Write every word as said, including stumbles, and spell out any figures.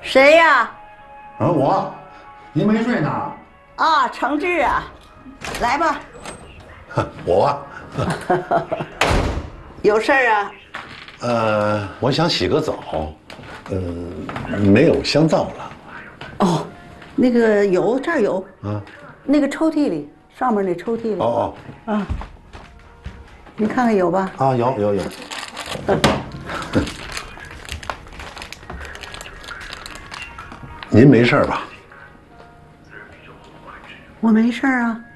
谁呀？ 啊，我，您没睡呢？ 啊，程志啊，来吧。 我啊， 有事儿啊？ 呃，我想洗个澡，呃，没有香皂了。 哦，那个有，这儿有。 啊， 那个抽屉里，上面那抽屉里。 哦哦。啊，你看看有吧？ 啊，有有有。您没事吧？ 我没事儿啊。